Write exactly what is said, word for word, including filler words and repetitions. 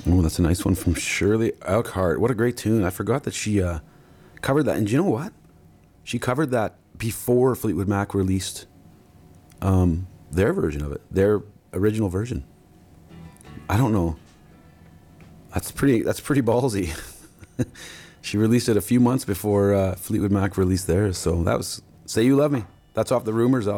Oh, that's a nice one from Shirley Elkhart. What a great tune. I forgot that she uh, covered that. And you know what? She covered that before Fleetwood Mac released um, their version of it, their original version. I don't know. That's pretty, that's pretty ballsy. She released it a few months before uh, Fleetwood Mac released theirs. So that was Say You Love Me. That's off the Rumors album.